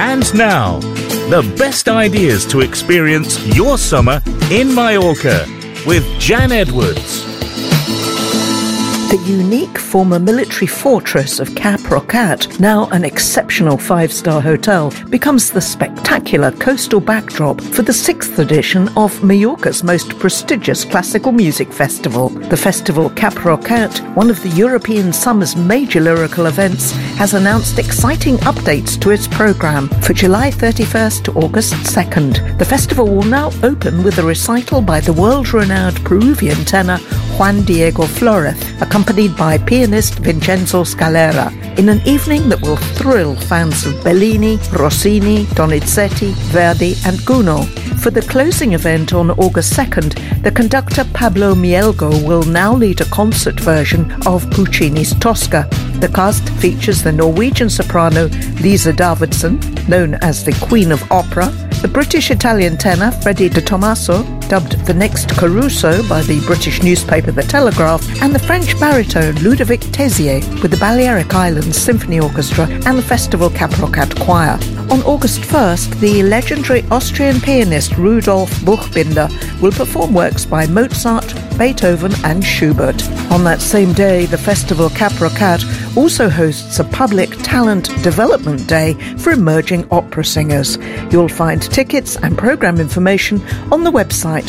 And now, the best ideas to experience your summer in Mallorca with Jan Edwards. The unique former military fortress of Cap Rocat, now an exceptional five-star hotel, becomes the spectacular coastal backdrop for the 6th edition of Mallorca's most prestigious classical music festival. The festival Cap Rocat, one of the European summer's major lyrical events, has announced exciting updates to its programme for July 31st to August 2nd. The festival will now open with a recital by the world-renowned Peruvian tenor Juan Diego Florez, accompanied by pianist Vincenzo Scalera, in an evening that will thrill fans of Bellini, Rossini, Donizetti, Verdi and Gounod. For the closing event on August 2nd, the conductor Pablo Mielgo will now lead a concert version of Puccini's Tosca. The cast features the Norwegian soprano Lisa Davidson, known as the Queen of Opera, the British-Italian tenor Freddie De Tomaso, dubbed the next Caruso by the British newspaper The Telegraph, and the French baritone Ludovic Tézier with the Balearic Islands Symphony Orchestra and the Festival Cap Rocat Choir. On August 1st, the legendary Austrian pianist Rudolf Buchbinder will perform works by Mozart, Beethoven and Schubert. On that same day, the Festival Cap Rocat also hosts a public talent development day for emerging opera singers. You'll find tickets and programme information on the website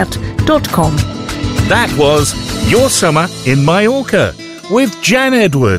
festivalcaprocat.com. That was Your Summer in Mallorca with Jan Edwards.